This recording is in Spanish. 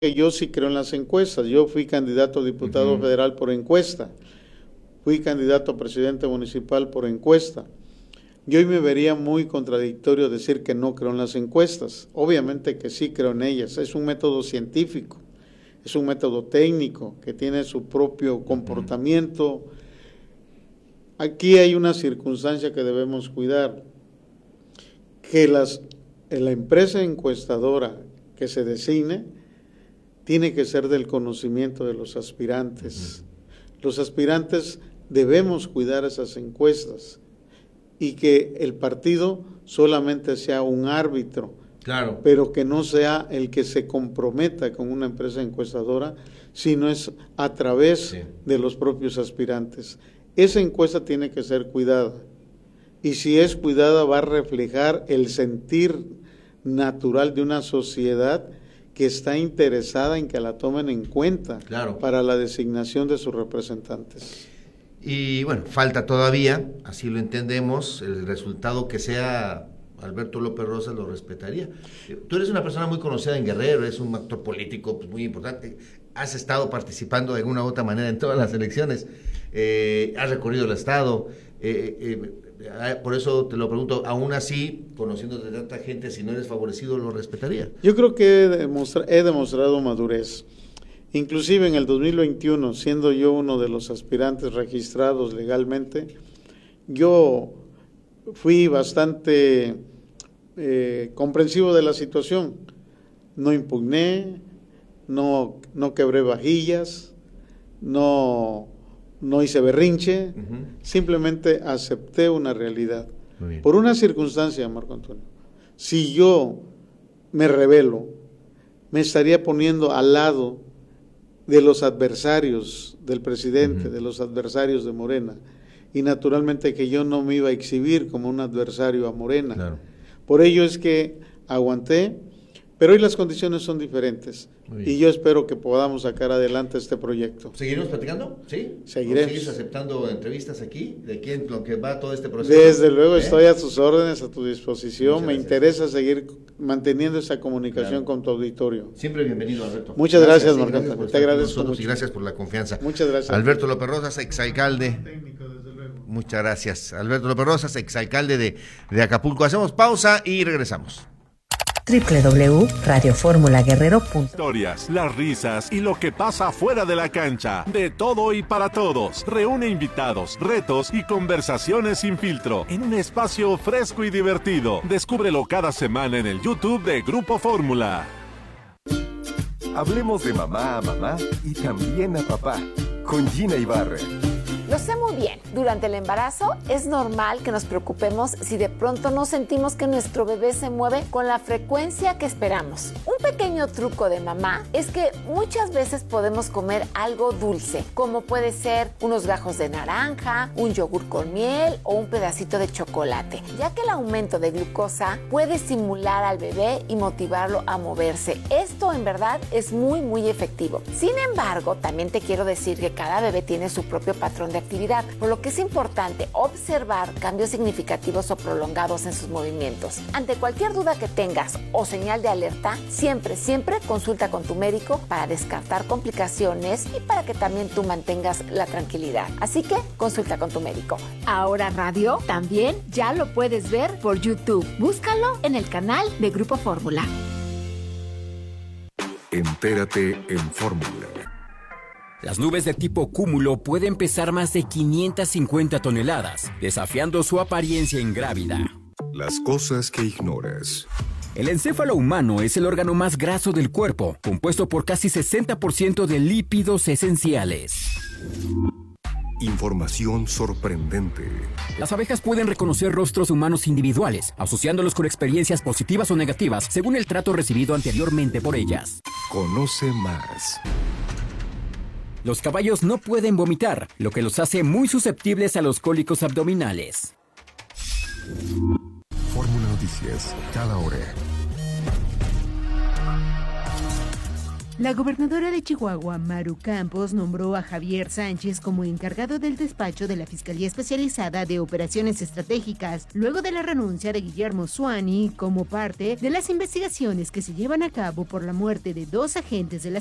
que yo sí creo en las encuestas. Yo fui candidato a diputado federal por encuesta, fui candidato a presidente municipal por encuesta. Yo hoy me vería muy contradictorio decir que no creo en las encuestas. Obviamente que sí creo en ellas. Es un método científico, es un método técnico que tiene su propio comportamiento. Aquí hay una circunstancia que debemos cuidar, que la empresa encuestadora que se designe tiene que ser del conocimiento de los aspirantes. Los aspirantes debemos cuidar esas encuestas y que el partido solamente sea un árbitro, claro, pero que no sea el que se comprometa con una empresa encuestadora, sino es a través de los propios aspirantes. Esa encuesta tiene que ser cuidada, y si es cuidada va a reflejar el sentir natural de una sociedad que está interesada en que la tomen en cuenta, claro, para la designación de sus representantes. Y bueno, falta todavía, así lo entendemos, el resultado que sea Alberto López Rosas lo respetaría. Tú eres una persona muy conocida en Guerrero, eres un actor político pues, muy importante, has estado participando de alguna u otra manera en todas las elecciones, has recorrido el estado, por eso te lo pregunto, aún así, conociendo de tanta gente, si no eres favorecido, ¿lo respetaría? Yo creo que he demostrado madurez. Inclusive en el 2021, siendo yo uno de los aspirantes registrados legalmente, yo fui bastante comprensivo de la situación. No impugné, no quebré vajillas, no hice berrinche, simplemente acepté una realidad. Por una circunstancia, Marco Antonio, si yo me rebelo, me estaría poniendo al lado de los adversarios del presidente, de los adversarios de Morena, y naturalmente que yo no me iba a exhibir como un adversario a Morena. Claro. Por ello es que aguanté, pero hoy las condiciones son diferentes, y yo espero que podamos sacar adelante este proyecto. ¿Seguiremos platicando? ¿Sí? Seguiremos. ¿Sigues aceptando entrevistas aquí? ¿De quién lo que va todo este proceso? Desde luego estoy a tus órdenes, a tu disposición. Me interesa seguir manteniendo esa comunicación con tu auditorio. Siempre bienvenido, Alberto. Muchas gracias, Marco Antonio. Te agradezco mucho. Y gracias por la confianza. Muchas gracias. Alberto López Rosas, exalcalde. Técnico, desde luego. Muchas gracias. Alberto López Rosas, exalcalde de Acapulco. Hacemos pausa y regresamos. www.radioformulaguerrero.com. Historias, las risas y lo que pasa fuera de la cancha. De todo y para todos. Reúne invitados, retos y conversaciones sin filtro en un espacio fresco y divertido. Descúbrelo cada semana en el YouTube de Grupo Fórmula. Hablemos de mamá a mamá y también a papá con Gina Ibarra. Lo sé muy bien. Durante el embarazo es normal que nos preocupemos si de pronto no sentimos que nuestro bebé se mueve con la frecuencia que esperamos. Un pequeño truco de mamá es que muchas veces podemos comer algo dulce, como puede ser unos gajos de naranja, un yogur con miel o un pedacito de chocolate, ya que el aumento de glucosa puede estimular al bebé y motivarlo a moverse. Esto en verdad es muy efectivo. Sin embargo, también te quiero decir que cada bebé tiene su propio patrón de actividad, por lo que es importante observar cambios significativos o prolongados en sus movimientos. Ante cualquier duda que tengas o señal de alerta, siempre consulta con tu médico para descartar complicaciones y para que también tú mantengas la tranquilidad. Así que consulta con tu médico. Ahora Radio también ya lo puedes ver por YouTube. Búscalo en el canal de Grupo Fórmula. Entérate en Fórmula. Las nubes de tipo cúmulo pueden pesar más de 550 toneladas, desafiando su apariencia ingrávida. Las cosas que ignoras. El encéfalo humano es el órgano más graso del cuerpo, compuesto por casi 60% de lípidos esenciales. Información sorprendente. Las abejas pueden reconocer rostros humanos individuales, asociándolos con experiencias positivas o negativas según el trato recibido anteriormente por ellas. Conoce más. Los caballos no pueden vomitar, lo que los hace muy susceptibles a los cólicos abdominales. Fórmula Noticias, cada hora. La gobernadora de Chihuahua, Maru Campos, nombró a Javier Sánchez como encargado del despacho de la Fiscalía Especializada de Operaciones Estratégicas, luego de la renuncia de Guillermo Zuani como parte de las investigaciones que se llevan a cabo por la muerte de 2 agentes de la